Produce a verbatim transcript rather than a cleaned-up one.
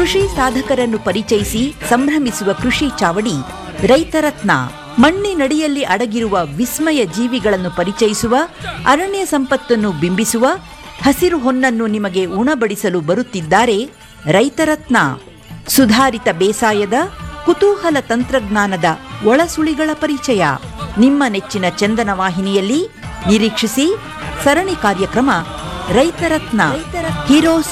ಕೃಷಿ ಸಾಧಕರನ್ನು ಪರಿಚಯಿಸಿ ಸಂಭ್ರಮಿಸುವ ಕೃಷಿ ಚಾವಡಿ ರೈತರತ್ನ. ಮಣ್ಣಿನಡಿಯಲ್ಲಿ ಅಡಗಿರುವ ವಿಸ್ಮಯ ಜೀವಿಗಳನ್ನು ಪರಿಚಯಿಸುವ, ಅರಣ್ಯ ಸಂಪತ್ತನ್ನು ಬಿಂಬಿಸುವ, ಹಸಿರು ಹೊನ್ನನ್ನು ನಿಮಗೆ ಉಣಬಡಿಸಲು ಬರುತ್ತಿದ್ದಾರೆ ರೈತರತ್ನ. ಸುಧಾರಿತ ಬೇಸಾಯದ ಕುತೂಹಲ ತಂತ್ರಜ್ಞಾನದ ಒಳಸುಳಿಗಳ ಪರಿಚಯ ನಿಮ್ಮ ನೆಚ್ಚಿನ ಚಂದನ ವಾಹಿನಿಯಲ್ಲಿ. ನಿರೀಕ್ಷಿಸಿ ಸರಣಿ ಕಾರ್ಯಕ್ರಮ ರೈತರತ್ನ. ಹೀರೋಸ್